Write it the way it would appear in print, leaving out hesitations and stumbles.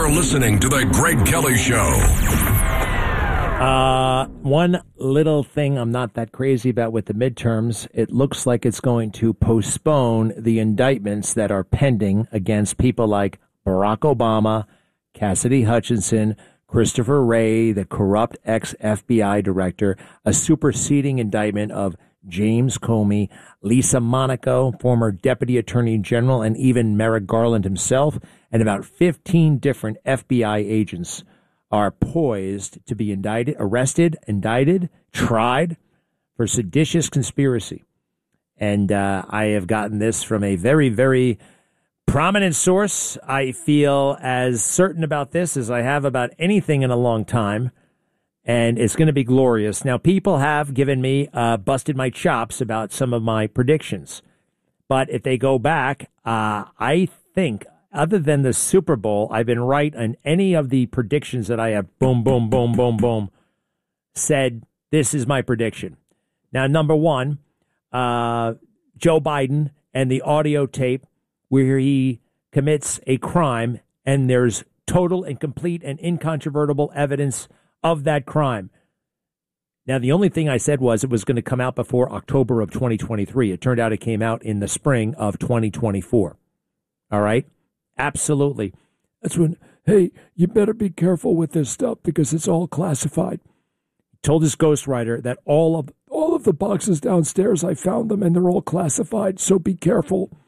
You're listening to The Greg Kelly Show. One little thing I'm not that crazy about with the midterms, it looks like it's going to postpone the indictments that are pending against people like Barack Obama, Cassidy Hutchinson, Christopher Wray, the corrupt ex-FBI director, a superseding indictment of James Comey, Lisa Monaco, former Deputy Attorney General, and even Merrick Garland himself, and about 15 different FBI agents are poised to be arrested, indicted, tried for seditious conspiracy. And I have gotten this from a very, very prominent source. I feel as certain about this as I have about anything in a long time, and it's going to be glorious. Now, people have given me, busted my chops about some of my predictions. But if they go back, I think, other than the Super Bowl, I've been right on any of the predictions that I have, boom, boom, boom, boom, boom, said this is my prediction. Now, number one, Joe Biden and the audio tape where he commits a crime and there's total and complete and incontrovertible evidence of that crime. Now, the only thing I said was it was going to come out before October of 2023. It turned out it came out in the spring of 2024. All right? Absolutely. That's when, hey, you better be careful with this stuff because it's all classified. Told his ghostwriter that all of the boxes downstairs, I found them and they're all classified, so be careful.